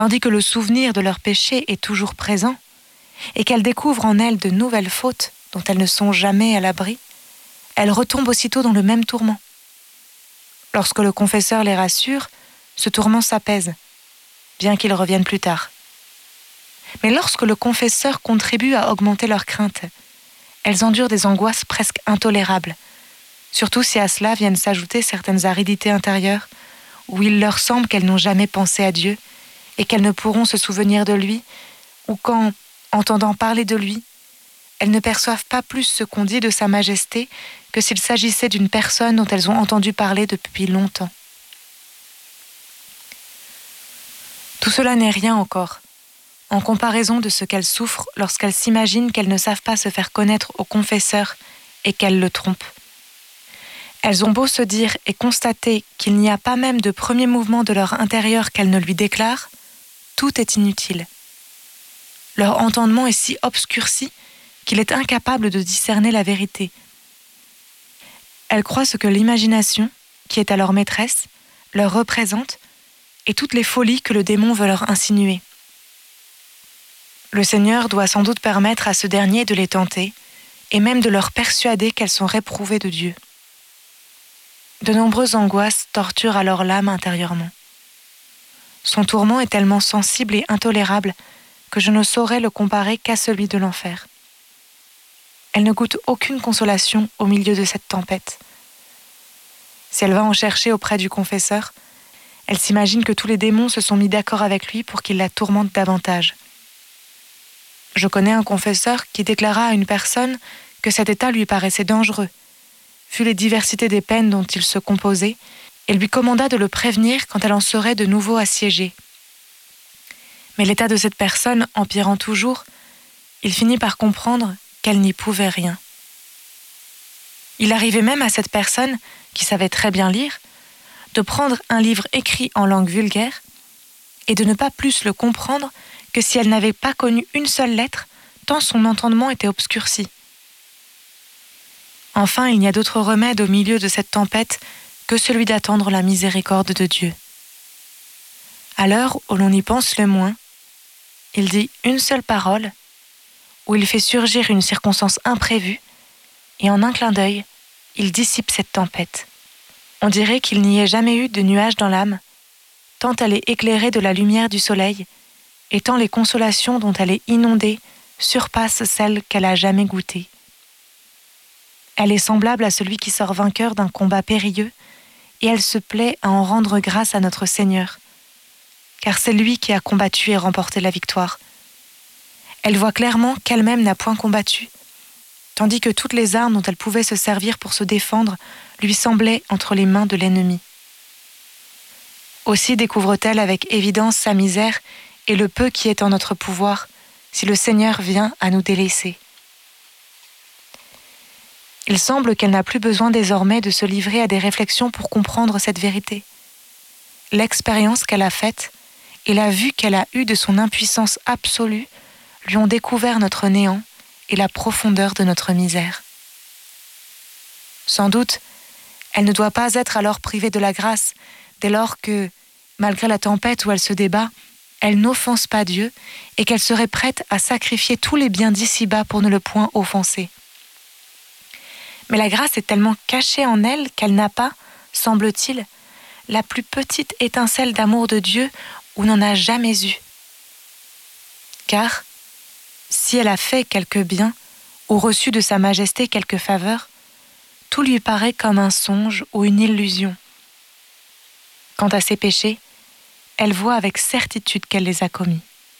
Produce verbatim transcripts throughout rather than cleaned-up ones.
tandis que le souvenir de leur péché est toujours présent, et qu'elles découvrent en elles de nouvelles fautes dont elles ne sont jamais à l'abri, elles retombent aussitôt dans le même tourment. Lorsque le confesseur les rassure, ce tourment s'apaise, bien qu'il revienne plus tard. Mais lorsque le confesseur contribue à augmenter leur crainte, elles endurent des angoisses presque intolérables, surtout si à cela viennent s'ajouter certaines aridités intérieures, où il leur semble qu'elles n'ont jamais pensé à Dieu et qu'elles ne pourront se souvenir de lui, ou quand, entendant parler de lui, elles ne perçoivent pas plus ce qu'on dit de sa majesté que s'il s'agissait d'une personne dont elles ont entendu parler depuis longtemps. Tout cela n'est rien encore, en comparaison de ce qu'elles souffrent lorsqu'elles s'imaginent qu'elles ne savent pas se faire connaître au confesseur et qu'elles le trompent. Elles ont beau se dire et constater qu'il n'y a pas même de premier mouvement de leur intérieur qu'elles ne lui déclarent, tout est inutile. Leur entendement est si obscurci qu'il est incapable de discerner la vérité. Elles croient ce que l'imagination, qui est alors maîtresse, leur représente, et toutes les folies que le démon veut leur insinuer. Le Seigneur doit sans doute permettre à ce dernier de les tenter, et même de leur persuader qu'elles sont réprouvées de Dieu. De nombreuses angoisses torturent alors l'âme intérieurement. Son tourment est tellement sensible et intolérable que je ne saurais le comparer qu'à celui de l'enfer. Elle ne goûte aucune consolation au milieu de cette tempête. Si elle va en chercher auprès du confesseur, elle s'imagine que tous les démons se sont mis d'accord avec lui pour qu'il la tourmente davantage. Je connais un confesseur qui déclara à une personne que cet état lui paraissait dangereux, vu les diversités des peines dont il se composait, et lui commanda de le prévenir quand elle en serait de nouveau assiégée. Mais l'état de cette personne empirant toujours, il finit par comprendre qu'elle n'y pouvait rien. Il arrivait même à cette personne, qui savait très bien lire, de prendre un livre écrit en langue vulgaire et de ne pas plus le comprendre que si elle n'avait pas connu une seule lettre, tant son entendement était obscurci. Enfin, il n'y a d'autre remède au milieu de cette tempête que celui d'attendre la miséricorde de Dieu. À l'heure où l'on y pense le moins, il dit une seule parole, où il fait surgir une circonstance imprévue, et en un clin d'œil, il dissipe cette tempête. On dirait qu'il n'y ait jamais eu de nuage dans l'âme, tant elle est éclairée de la lumière du soleil, et tant les consolations dont elle est inondée surpassent celles qu'elle a jamais goûtées. Elle est semblable à celui qui sort vainqueur d'un combat périlleux, et elle se plaît à en rendre grâce à notre Seigneur, car c'est lui qui a combattu et remporté la victoire. Elle voit clairement qu'elle-même n'a point combattu, tandis que toutes les armes dont elle pouvait se servir pour se défendre lui semblaient entre les mains de l'ennemi. Aussi découvre-t-elle avec évidence sa misère et le peu qui est en notre pouvoir, si le Seigneur vient à nous délaisser. Il semble qu'elle n'a plus besoin désormais de se livrer à des réflexions pour comprendre cette vérité. L'expérience qu'elle a faite et la vue qu'elle a eue de son impuissance absolue lui ont découvert notre néant et la profondeur de notre misère. Sans doute, elle ne doit pas être alors privée de la grâce, dès lors que, malgré la tempête où elle se débat, elle n'offense pas Dieu et qu'elle serait prête à sacrifier tous les biens d'ici-bas pour ne le point offenser. Mais la grâce est tellement cachée en elle qu'elle n'a pas, semble-t-il, la plus petite étincelle d'amour de Dieu où n'en a jamais eu. Car, si elle a fait quelque bien ou reçu de sa majesté quelque faveur, tout lui paraît comme un songe ou une illusion. Quant à ses péchés, elle voit avec certitude qu'elle les a commis.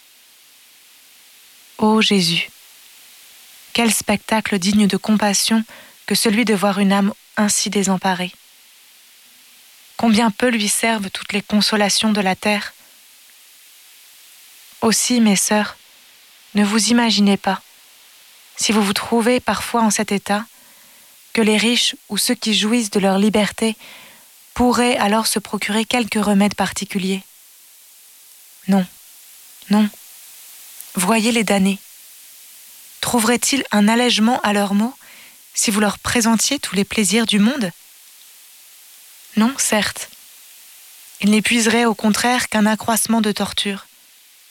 Ô Jésus, quel spectacle digne de compassion que celui de voir une âme ainsi désemparée. Combien peu lui servent toutes les consolations de la terre. Aussi, mes sœurs, ne vous imaginez pas, si vous vous trouvez parfois en cet état, que les riches ou ceux qui jouissent de leur liberté pourraient alors se procurer quelque remède particulier. Non, non. Voyez les damnés. Trouveraient-ils un allègement à leurs maux si vous leur présentiez tous les plaisirs du monde ? Non, certes. Ils n'épuiseraient au contraire qu'un accroissement de torture.